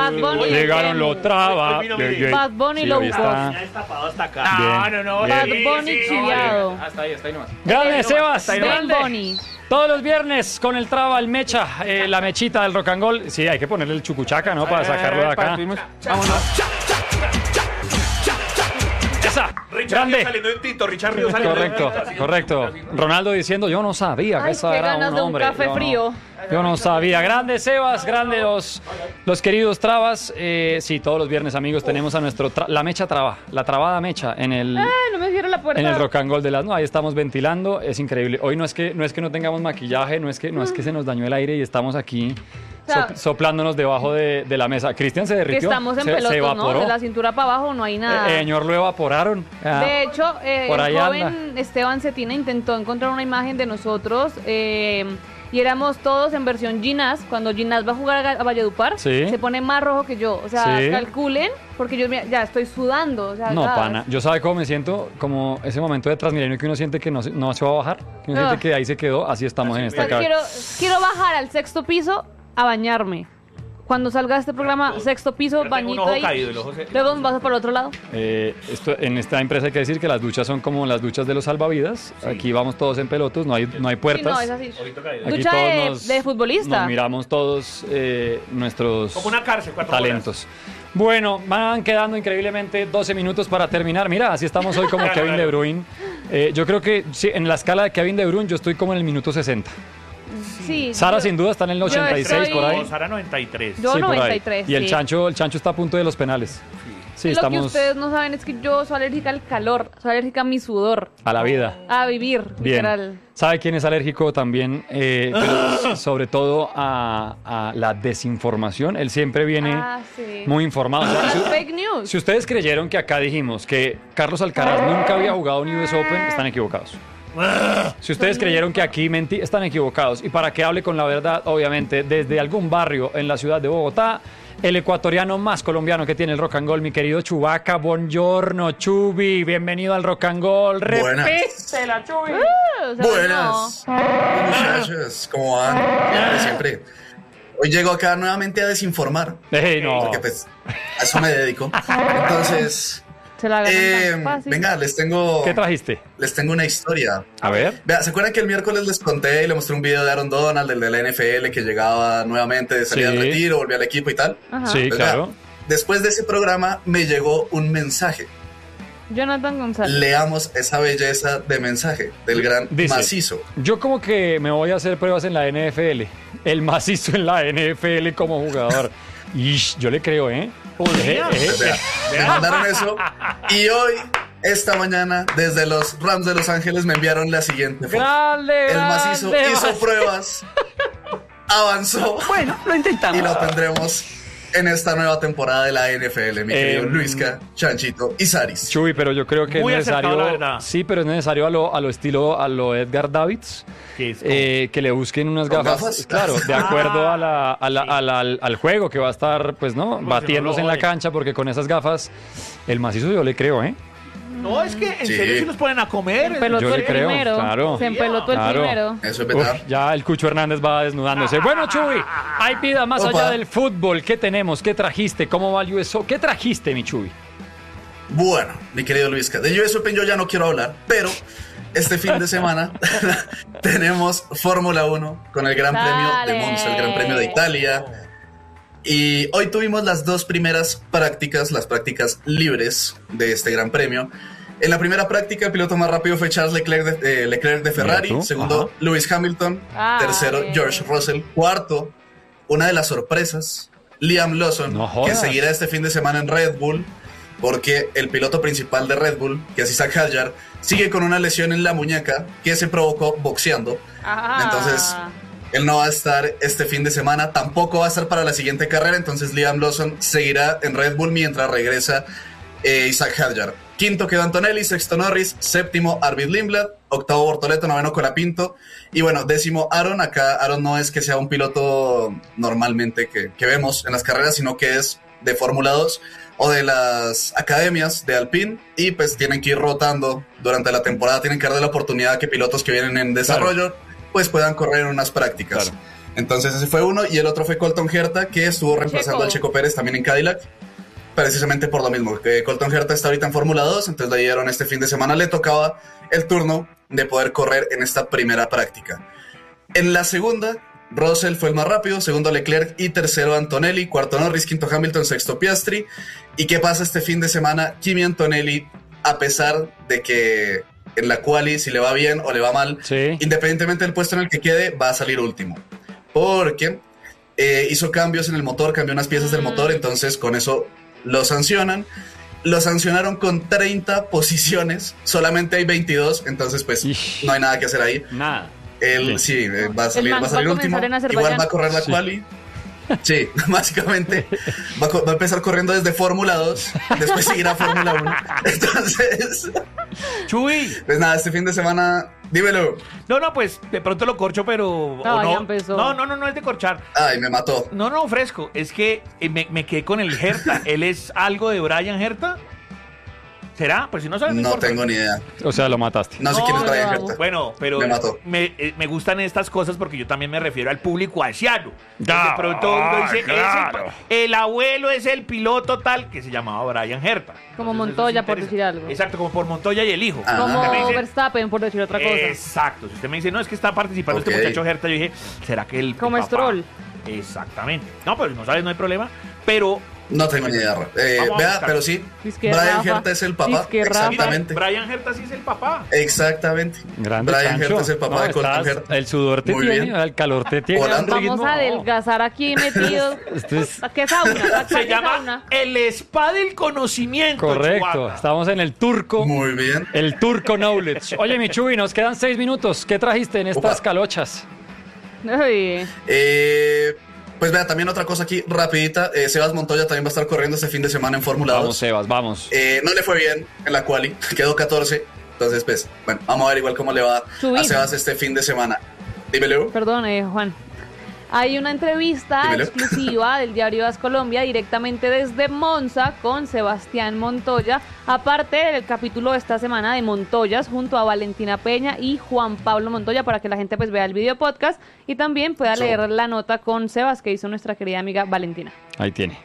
Bad Bunny. Llegaron los traba. Bad Bunny lo buscó. Ya destapado hasta acá. No. Bad Bunny chiviado. Hasta ahí nomás. Grande, Sebas. Bad Grande. Bunny. Todos los viernes con el traba, el mecha, la mechita del rock and roll. Sí, hay que ponerle el chucuchaca, ¿no? Para sacarlo de acá. Vámonos. Esa. Richard Grande. Ríos saliendo en tinto, Richard Ríos saliendo en tinto. Correcto. Ronaldo diciendo, yo no sabía que Ay, esa qué era ganas un de un hombre. café frío. Yo no sabía. Grande Sebas, grande los queridos trabas. Sí, todos los viernes, amigos, tenemos a nuestro la mecha traba, la trabada mecha en el No me cierro la puerta. en el rock and roll de las. No, ahí estamos ventilando, es increíble. Hoy no es que no tengamos maquillaje, no es que se nos dañó el aire y estamos aquí O sea, soplándonos debajo de la mesa. Cristian se que derritió. estamos en se pelotos, ¿no? evaporó. De la cintura para abajo no hay nada. Señor, lo evaporaron. De hecho, por ahí el joven anda. Esteban Cetina intentó encontrar una imagen de nosotros y éramos todos en versión Ginás. Cuando Ginás va a jugar a Valledupar, Sí. se pone más rojo que yo. O sea, Sí. calculen, porque yo mira, ya estoy sudando. O sea, No, ya. pana. Yo sabe cómo me siento, como ese momento de Transmilenio que uno siente que no se va a bajar, que uno siente que ahí se quedó, así estamos en O esta sea, cabeza. quiero bajar al sexto piso a bañarme. Cuando salga este programa, sexto piso, Yo tengo un bañito ojo ahí. caído, el ojo se- Luego me vas para el otro lado. En esta empresa hay que decir que las duchas son como las duchas de los salvavidas. Aquí vamos todos en pelotos, no hay Sí, no, puertas. es así. Ojito caído. Aquí Ducha todos de futbolista. Nos miramos todos nuestros Como una cárcel, 4 talentos. Bueno, van quedando increíblemente 12 minutos para terminar. Mira, así estamos hoy como Kevin De Bruyne. Yo creo que sí, en la escala de Kevin De Bruyne yo estoy como en el minuto 60. Sí. Sara yo- sin duda está en el 86 por ahí. No, Sara 93. Yo Sí, por ahí. 93. Y el sí. Chancho está a punto de los penales. Sí, Lo que estamos ustedes no saben es que yo soy alérgica al calor, soy alérgica a mi sudor, a la vida. a vivir, Bien. literal. ¿Sabe quién es alérgico también? Pero sobre todo a la desinformación. Él siempre viene Sí. muy informado. O sea, Las fake news. si ustedes creyeron que acá dijimos que Carlos Alcaraz nunca había jugado un US Open, están equivocados. Si ustedes creyeron que aquí mentí, están equivocados. Y para que hable con la verdad, obviamente, desde algún barrio en la ciudad de Bogotá, el ecuatoriano más colombiano que tiene el rock and roll, mi querido Chubaca. Buongiorno, Chubi. Bienvenido al rock and roll. Buenas. Repítela, Chubi. O sea, Buenas. Muchachos, ¿cómo van? Siempre. Hoy llego acá nuevamente a desinformar. No. Porque pues a eso me dedico. Entonces, se la ganan tan fácil. venga, les tengo ¿Qué trajiste? una historia. A ver. Vea, ¿se acuerdan que el miércoles les conté y le mostré un video de Aaron Donald, el de la NFL, que llegaba nuevamente de salida Sí. del retiro, volvía al equipo y tal? Ajá. Sí, Pues claro. vea, después de ese programa me llegó un mensaje. Jonathan González. Leamos esa belleza de mensaje del gran Dice, macizo. Yo como que me voy a hacer pruebas en la NFL. El macizo en la NFL como jugador. Ish, yo le creo, ¿eh? Pues vea, me mandaron eso y hoy, esta mañana, desde los Rams de Los Ángeles me enviaron la siguiente foto. Grande, El macizo grande, hizo pruebas, avanzó Bueno, lo intentamos. y lo tendremos en esta nueva temporada de la NFL, mi querido Luisca, Chanchito y Saris. Chuy, pero yo creo que Muy es acertado, la necesario. verdad. Sí, pero es necesario a lo estilo, a lo Edgar Davids, Que es como- que le busquen unas ¿Con gafas, gafas? claro, de acuerdo al juego que va a estar, pues, ¿no? Batiéndose en la cancha, porque con esas gafas, el macizo yo le creo, ¿eh? No, es que en Sí. serio si nos ponen a comer. Se empelotó Yo le el creo, primero. claro. Se empelotó Claro. el primero. Eso es verdad. Ya el Cucho Hernández va desnudándose. Bueno, Chuy, hay vida más Opa. allá del fútbol. ¿Qué tenemos? ¿Qué trajiste? ¿Cómo va el USO? ¿Qué trajiste, mi Chuy? Bueno, mi querido Luisca, de US Open yo ya no quiero hablar, pero este fin de semana tenemos Fórmula 1 con el Gran Premio de Monza, el Gran Premio de Italia. Y hoy tuvimos las dos primeras prácticas, las prácticas libres de este Gran Premio. En la primera práctica, el piloto más rápido fue Charles Leclerc de Ferrari, Mira tú, segundo ajá. Lewis Hamilton, tercero George Russell, cuarto, una de las sorpresas, Liam Lawson, No que jodas. seguirá este fin de semana en Red Bull, porque el piloto principal de Red Bull, que es Isaac Hadjar, sigue con una lesión en la muñeca que se provocó boxeando. Entonces, él no va a estar este fin de semana, tampoco va a estar para la siguiente carrera, entonces Liam Lawson seguirá en Red Bull mientras regresa Isaac Hadjar. Quinto quedó Antonelli, sexto Norris, séptimo Arvid Lindblad, octavo Bortoleto, noveno Colapinto y bueno, décimo Aaron. Acá Aaron no es que sea un piloto normalmente que vemos en las carreras, sino que es de Fórmula 2 o de las academias de Alpine y pues tienen que ir rotando durante la temporada, tienen que darle la oportunidad a que pilotos que vienen en desarrollo pues puedan correr unas prácticas. Claro. Entonces ese fue uno, y el otro fue Colton Herta, que estuvo reemplazando Checo. al Checo Pérez también en Cadillac, precisamente por lo mismo, que Colton Herta está ahorita en Fórmula 2, entonces le dieron este fin de semana, le tocaba el turno de poder correr en esta primera práctica. En la segunda, Russell fue el más rápido, segundo Leclerc y tercero Antonelli, cuarto Norris, quinto Hamilton, sexto Piastri. ¿Y qué pasa este fin de semana? Kimi Antonelli, a pesar de que en la quali, si le va bien o le va mal, Sí. independientemente del puesto en el que quede, va a salir último. Porque hizo cambios en el motor, cambió unas piezas del motor, entonces con eso lo sancionan. Lo sancionaron con 30 posiciones, solamente hay 22, entonces pues Ish. no hay nada que hacer ahí. Nada. Él sí, va a salir man va a último. comenzar en Azerbaiyán. Igual va a correr la quali. Sí, básicamente va a empezar corriendo desde Fórmula 2, después seguirá Fórmula 1. Entonces, Chuy. pues nada, este fin de semana, dímelo. No, pues de pronto lo corcho, pero. No, o ya empezó. No es de corchar. Ay, me mató. No, fresco. Es que me quedé con el Herta. ¿Él es algo de Brian Herta? ¿Será? Pues si no sabes, no No importa. tengo ni idea. O sea, lo mataste. No sé quién es No, Brian no, Herta. Bueno, pero Me mató. me gustan estas cosas porque yo también me refiero al público asiano. Ya, De pronto uno dice, claro. el abuelo es el piloto tal que se llamaba Brian Herta. Como Entonces, Montoya, eso por es decir algo. Exacto, como por Montoya y el hijo. Ah. Como Usted me dice- Verstappen, por decir otra cosa. Exacto. Si usted me dice, no, es que está participando Ok. este muchacho Herta, yo dije, ¿será que el Como papá? Stroll. Exactamente. No, pero si no sabes, no hay problema. Pero No tengo ni idea. Vamos a Vea, buscar. pero sí, Dice que Brian Rafa. Herta es el papá. Dice que Rafa. mira, Exactamente. Brian Herta sí es el papá. Exactamente. Grande Brian Chancho. Herta es el papá No, de Colton estás- Herta. El sudor te Muy tiene, bien. el calor te tiene. Hola. un ritmo. Vamos a adelgazar aquí metidos. Esto es ¿Qué sauna? Se ¿Qué llama sauna? el spa del conocimiento. correcto. Chubaca. Estamos en el turco. Muy bien. El turco knowledge. Oye, mi Chuy, nos quedan 6 minutos. ¿Qué trajiste en estas Opa. calochas? Uy. Pues vea, también otra cosa aquí, rapidita. Sebas Montoya también va a estar corriendo este fin de semana en Fórmula 2. Vamos, Sebas, vamos. No le fue bien en la quali, quedó 14. Entonces, pues, bueno, vamos a ver igual cómo le va Subir. a Sebas este fin de semana. Dímelo. Perdón, Juan. Hay una entrevista Dímelo. exclusiva del diario As Colombia directamente desde Monza con Sebastián Montoya, aparte del capítulo de esta semana de Montoyas junto a Valentina Peña y Juan Pablo Montoya, para que la gente pues vea el video podcast y también pueda Eso. leer la nota con Sebas que hizo nuestra querida amiga Valentina. Ahí tiene.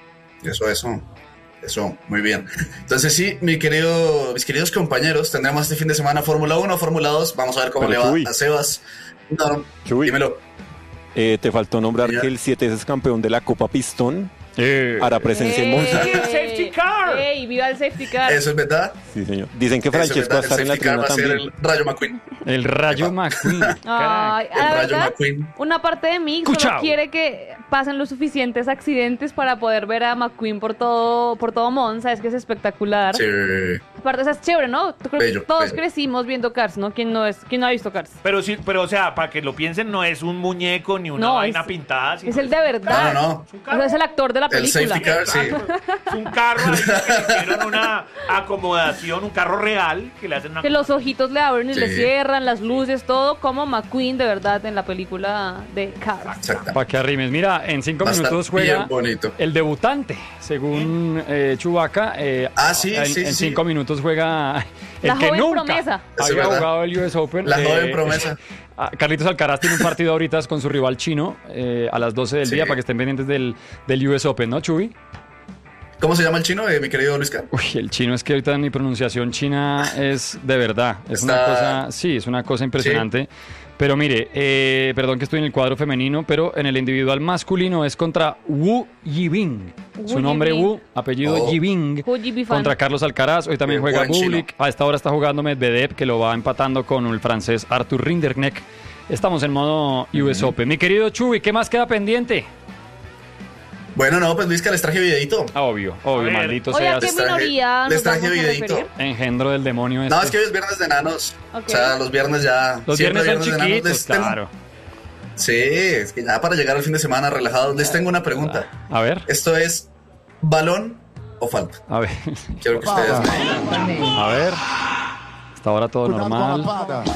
Eso, muy bien. Entonces sí, mis queridos compañeros, tendremos este fin de semana Fórmula 1, Fórmula 2. Vamos a ver cómo Pero, le va Chuy. a Sebas. No, Chuy. dímelo. Te faltó nombrar Señor. que el 7 es campeón de la Copa Pistón. Hará presencia en Monza. ¡Ey! El safety car. ¡Ey, viva el safety car! Eso es verdad. Sí, señor. Dicen que Eso es Francesco va a verdad. estar en la El safety car tribuna va a ser también. el Rayo McQueen. El Rayo Epa. McQueen. Ay, Caray. a la El Rayo verdad, McQueen. una parte de mí Cuchao. solo quiere que pasen los suficientes accidentes para poder ver a McQueen por todo Monza. Es que es espectacular. Sí. Aparte, o sea, es chévere, ¿no? Creo que Bello, todos bello. crecimos viendo Cars, ¿no? ¿Quién no ha visto Cars? Pero sí, pero o sea, para que lo piensen, no es un muñeco ni una No, vaina es- pintada. sino Es el de verdad. No. O sea, es el actor de la El película. safety car, sí. Es un carro ahí que le hicieron una acomodación, un carro real que le hacen una. Que los ojitos le abren y le Sí. cierran, las luces, todo como McQueen de verdad en la película de Cars. Exacto. Para que arrimes. Mira, en 5 Va a estar minutos juega bien bonito. el debutante, según Chewbacca. Sí, En sí. 5 minutos juega el La que joven nunca promesa. Eso es había verdad. jugado el US Open. La joven promesa. Carlitos Alcaraz tiene un partido ahorita con su rival chino a las 12 del Sí. día para que estén pendientes del US Open, ¿no, Chuy? ¿Cómo se llama el chino, mi querido Luisca? Uy, el chino es que ahorita mi pronunciación china es de verdad. Es una Está- cosa, sí, es una cosa impresionante. Pero mire, perdón que estoy en el cuadro femenino, pero en el individual masculino es contra Wu Yibing. Su Wu nombre Yibing. Wu, apellido Oh. Yibing. Wu Yibing fan. Contra Carlos Alcaraz. Hoy también juega Buen chino. Bublik. A esta hora está jugando Medvedev, que lo va empatando con el francés Arthur Rinderknecht. Estamos en modo US Open. Mi querido Chuy, ¿qué más queda pendiente? Bueno, no, pues Luisca, les traje videito. Obvio, A ver. maldito Oye, ¿a seas. qué minoría les nos traje vamos a videíto. referir? Engendro del demonio este. No, es que hoy es viernes de enanos. Ok. O sea, los viernes ya. Los siempre viernes son de enanos. chiquitos, Les tengo- claro. Sí, es que ya para llegar al fin de semana relajados, les tengo una pregunta. A ver, ¿Esto es balón o falta? a ver. Quiero que ustedes me digan. A ver. Hasta ahora todo normal.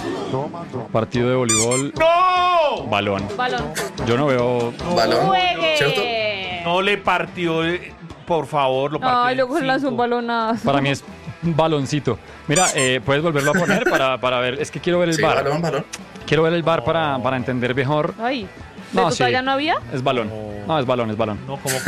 Partido de voleibol. ¡No! Balón. Balón. Yo no veo. Balón, ¡Juegue! ¿cierto? No le partió, por favor, lo partió. Ay, en luego se lanzó un 5. balonazo. Para mí es un baloncito. Mira, puedes volverlo a poner para ver. Es que quiero ver el Sí, bar. balón. Quiero ver el bar para entender mejor. Ay, ¿De tu talla no había? Es balón. No, es balón. No, como